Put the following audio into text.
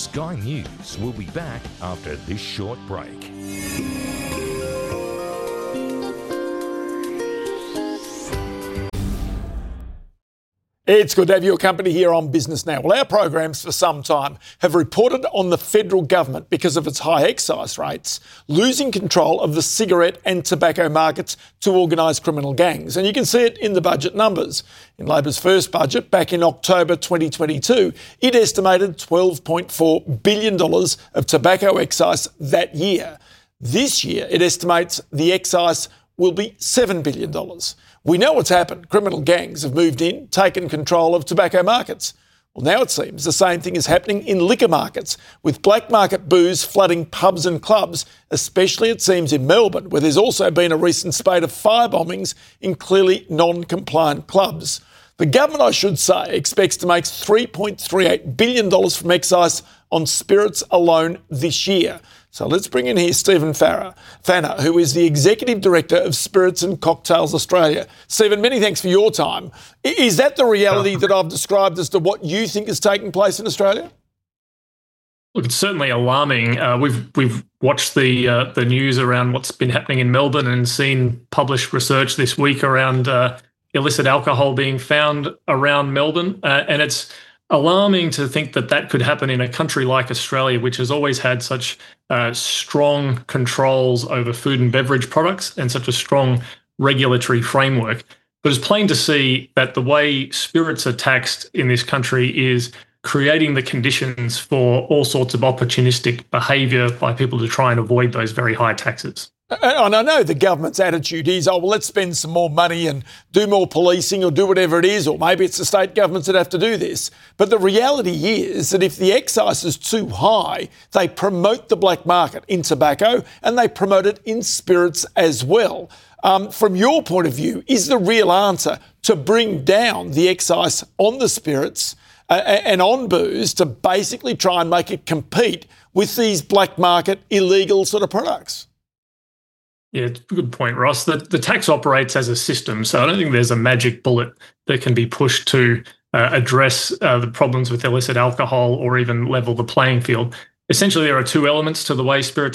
Sky News will be back after this short break. It's good to have your company here on Business Now. Well, our programs for some time have reported on the federal government, because of its high excise rates, losing control of the cigarette and tobacco markets to organised criminal gangs. And you can see it in the budget numbers. In Labor's first budget back in October 2022, it estimated $12.4 billion of tobacco excise that year. This year, it estimates the excise will be $7 billion. We know what's happened. Criminal gangs have moved in, taken control of tobacco markets. Well, now it seems the same thing is happening in liquor markets, with black market booze flooding pubs and clubs, especially it seems in Melbourne, where there's also been a recent spate of fire bombings in clearly non-compliant clubs. The government, I should say, expects to make $3.38 billion from excise on spirits alone this year. So let's bring in here Stephen Fanner, who is the Executive Director of Spirits and Cocktails Australia. Stephen, many thanks for your time. Is that the reality that I've described as to what you think is taking place in Australia? Look, it's certainly alarming. We've watched the news around what's been happening in Melbourne and seen published research this week around illicit alcohol being found around Melbourne, and it's alarming to think that that could happen in a country like Australia, which has always had such strong controls over food and beverage products and such a strong regulatory framework. But it's plain to see that the way spirits are taxed in this country is creating the conditions for all sorts of opportunistic behaviour by people to try and avoid those very high taxes. And I know the government's attitude is, well, let's spend some more money and do more policing or do whatever it is, or maybe it's the state governments that have to do this. But the reality is that if the excise is too high, they promote the black market in tobacco and they promote it in spirits as well. From your point of view, is the real answer to bring down the excise on the spirits and on booze to basically try and make it compete with these black market illegal sort of products? Yeah, it's a good point, Ross. The tax operates as a system, so I don't think there's a magic bullet that can be pushed to address the problems with illicit alcohol or even level the playing field. Essentially, there are two elements to the way spirits